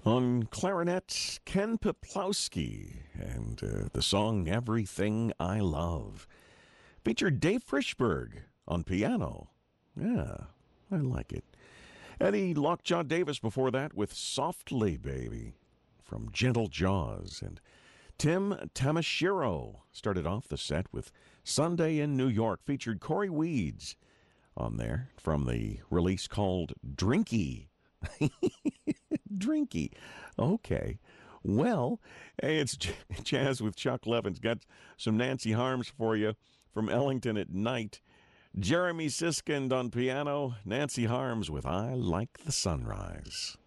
On clarinet, Ken Peplowski, and the song Everything I Love. Featured Dave Frischberg on piano. Yeah, I like it. Eddie Lockjaw Davis before that with Softly Baby from Gentle Jaws. And Tim Tamashiro started off the set with Sunday in New York. Featured Corey Weeds on there from the release called Drinky. Drinky. Okay. Well, hey, it's Jazz with Chuck Levins. Got some Nancy Harms for you from Ellington at Night. Jeremy Siskind on piano. Nancy Harms with I Like the Sunrise.